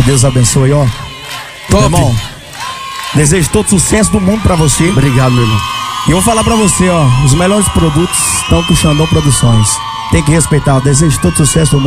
Deus abençoe, ó. Top. Irmão, desejo todo sucesso do mundo pra você. Obrigado, meu irmão. E eu vou falar pra você, ó, os melhores produtos estão com o Xandão Produções. Tem que respeitar, eu desejo todo sucesso do mundo.